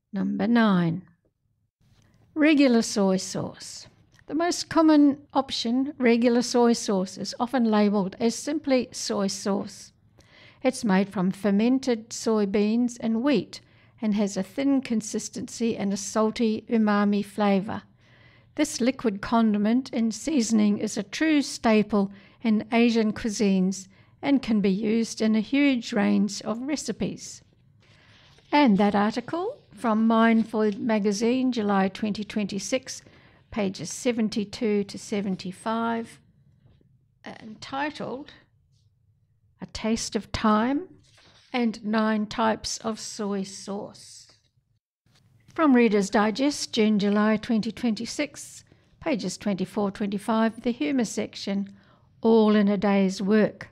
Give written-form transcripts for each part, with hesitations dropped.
Number 9. Regular soy sauce. The most common option, regular soy sauce, is often labelled as simply soy sauce. It's made from fermented soybeans and wheat and has a thin consistency and a salty umami flavour. This liquid condiment and seasoning is a true staple in Asian cuisines and can be used in a huge range of recipes. And that article from Mindful Magazine, July 2026, pages 72 to 75, entitled A Taste of Thyme and 9 Types of Soy Sauce. From Reader's Digest, June-July 2026, pages 24-25, the humour section, all in a day's work.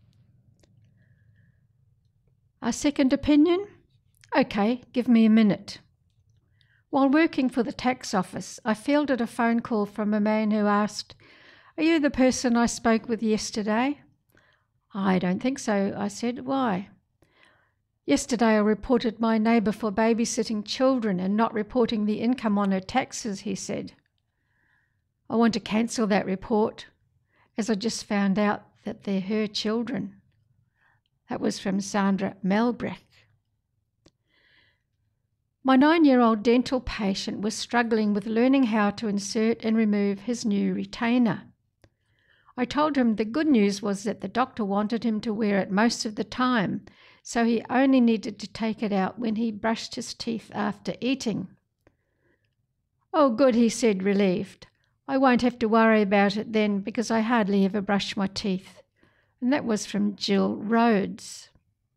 A second opinion? Okay, give me a minute. While working for the tax office, I fielded a phone call from a man who asked, "Are you the person I spoke with yesterday?" "I don't think so," I said. "Why?" "Yesterday I reported my neighbour for babysitting children and not reporting the income on her taxes," he said. "I want to cancel that report, as I just found out that they're her children." That was from Sandra Melbrecht. My 9-year-old dental patient was struggling with learning how to insert and remove his new retainer. I told him the good news was that the doctor wanted him to wear it most of the time, so he only needed to take it out when he brushed his teeth after eating. "Oh, good," he said, relieved. "I won't have to worry about it then because I hardly ever brush my teeth." And that was from Jill Rhodes.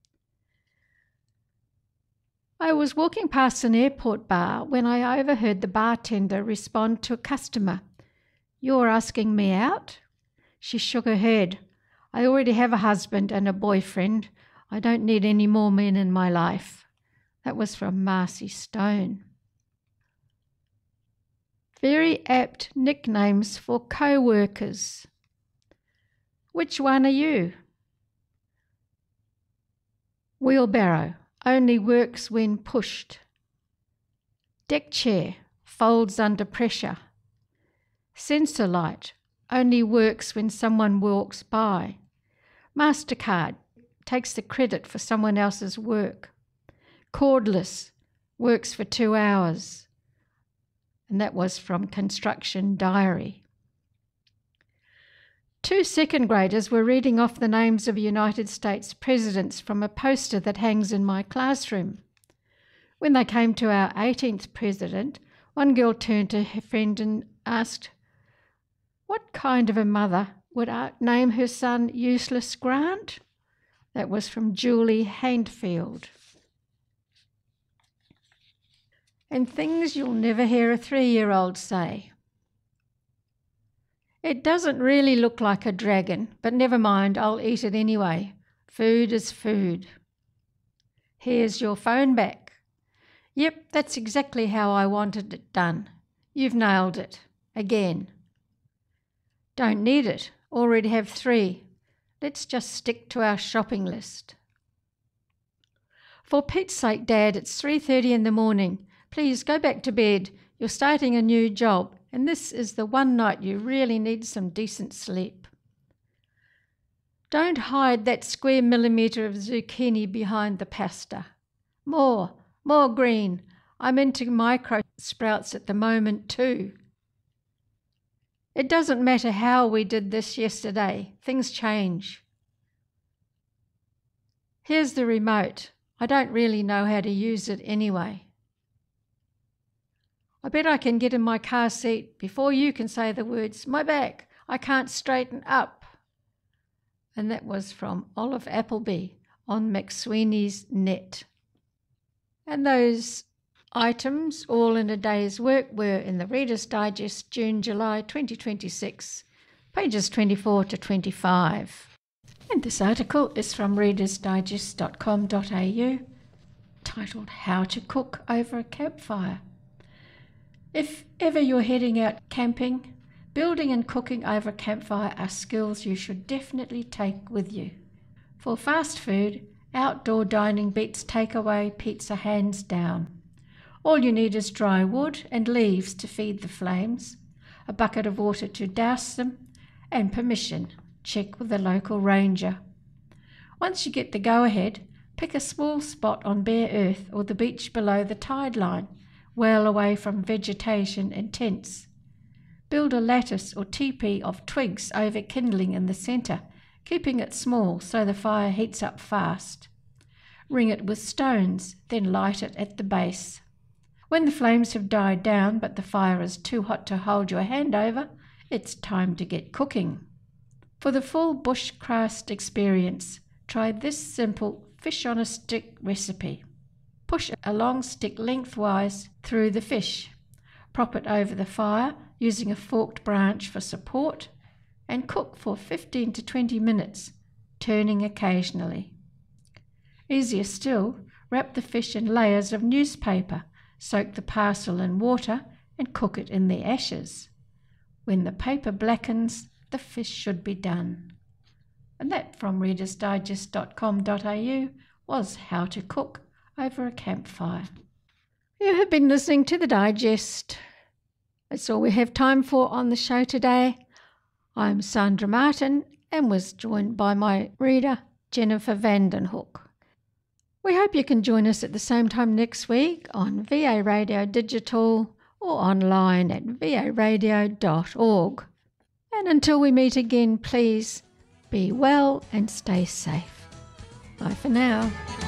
I was walking past an airport bar when I overheard the bartender respond to a customer. "You're asking me out?" She shook her head. "I already have a husband and a boyfriend. I don't need any more men in my life." That was from Marcy Stone. Very apt nicknames for co-workers. Which one are you? Wheelbarrow, only works when pushed. Deck chair, folds under pressure. Sensor light, only works when someone walks by. MasterCard, takes the credit for someone else's work. Cordless, works for 2 hours. And that was from Construction Diary. 2 second graders were reading off the names of United States presidents from a poster that hangs in my classroom. When they came to our 18th president, one girl turned to her friend and asked, "What kind of a mother would name her son Useless Grant?" That was from Julie Hainfield. And things you'll never hear a 3-year-old say. "It doesn't really look like a dragon, but never mind, I'll eat it anyway. Food is food." "Here's your phone back." "Yep, that's exactly how I wanted it done." "You've nailed it. Again." "Don't need it. Already have 3. Let's just stick to our shopping list." "For Pete's sake, Dad, it's 3:30 in the morning. Please go back to bed. You're starting a new job, and this is the one night you really need some decent sleep." "Don't hide that square millimetre of zucchini behind the pasta. More green. I'm into micro sprouts at the moment too." "It doesn't matter how we did this yesterday. Things change." "Here's the remote. I don't really know how to use it anyway." "I bet I can get in my car seat before you can say the words, 'My back, I can't straighten up.'" And that was from Olive Appleby on McSweeney's Net. And those items, all in a day's work, were in the Reader's Digest, June-July 2026, pages 24 to 25. And this article is from readersdigest.com.au, titled How to Cook Over a Campfire. If ever you're heading out camping, building and cooking over a campfire are skills you should definitely take with you. For fast food, outdoor dining beats takeaway pizza hands down. All you need is dry wood and leaves to feed the flames, a bucket of water to douse them, and permission. Check with the local ranger. Once you get the go-ahead, pick a small spot on bare earth or the beach below the tide line, well away from vegetation and tents. Build a lattice or teepee of twigs over kindling in the centre, keeping it small so the fire heats up fast. Ring it with stones, then light it at the base. When the flames have died down but the fire is too hot to hold your hand over, it's time to get cooking. For the full bushcraft experience, try this simple fish on a stick recipe. Push a long stick lengthwise through the fish. Prop it over the fire using a forked branch for support and cook for 15 to 20 minutes, turning occasionally. Easier still, wrap the fish in layers of newspaper, soak the parcel in water and cook it in the ashes. When the paper blackens, the fish should be done. And that from readersdigest.com.au was How to Cook Over a Campfire. You have been listening to the Digest. That's all we have time for on the show today. I'm Sandra Martin and was joined by my reader, Jennifer Vandenhoek. We hope you can join us at the same time next week on VA Radio Digital or online at varadio.org. And until we meet again, please be well and stay safe. Bye for now.